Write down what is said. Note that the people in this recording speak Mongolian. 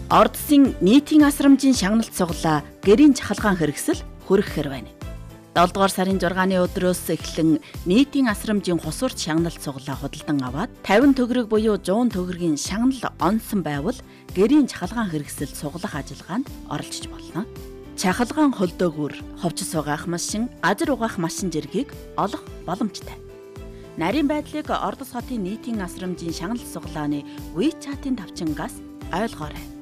Ордсын нийтийн асрамжийн шагналт сугалаа гэрийн чахалгаан хэрэгсэл хүргэхээр байна. 7 дугаар сарын 6-ны өдрөөс эхлэн нийтийн асрамжийн хусурч шагналт сугалаа худалдан аваад 50 төгрөг буюу 100 төгрөгийн шагнал онсон байвал гэрийн чахалгаан хэрэгсэл сугалах ажиллагаанд оролцож болно. Чахалгаан хөлдөөгөр ховч сугаах машин, газар угаах машин зэргийг олох боломжтой. Нарийн байдлыг Ордос хотын нийтийн асрамжийн шагналт сугалааны WeChat-ийн давчингаас ойлгоорой.